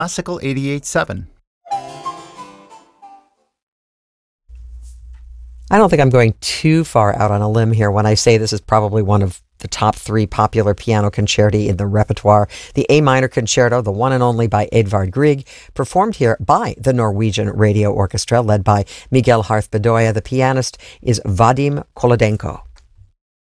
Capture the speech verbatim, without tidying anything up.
Classical eighty-eight point seven. I don't think I'm going too far out on a limb here when I say this is probably one of the top three popular piano concerti in the repertoire. The A minor concerto, the one and only by Edvard Grieg, performed here by the Norwegian Radio Orchestra, led by Miguel Harth Bedoya. The pianist is Vadim Kolodenko.